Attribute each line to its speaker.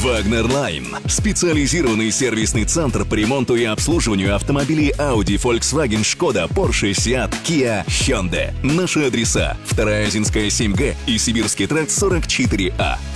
Speaker 1: Wagner Line – специализированный сервисный центр по ремонту и обслуживанию автомобилей Audi, Volkswagen, Skoda, Porsche, Seat, Kia, Hyundai. Наши адреса: 2-я Азинская 7Г и Сибирский тракт 44А.